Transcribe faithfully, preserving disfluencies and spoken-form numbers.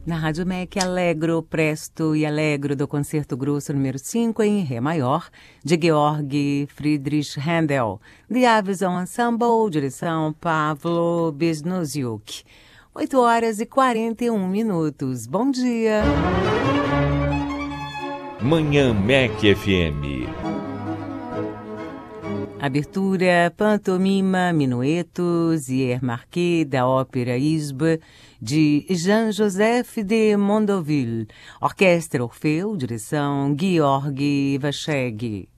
Na Rádio M E C, Allegro, Presto e Allegro do Concerto Grosso número cinco em Ré maior, de Georg Friedrich Händel, The Avison Ensemble, direção Pavlo Besnoziuk. oito horas e quarenta e um minutos. Bom dia! Manhã M E C F M. Abertura, pantomima, minuetos e air marqué da ópera Isbe, de Jean-Joseph de Mondoville. Orquestra Orfeu, direção Georg Vasheggi.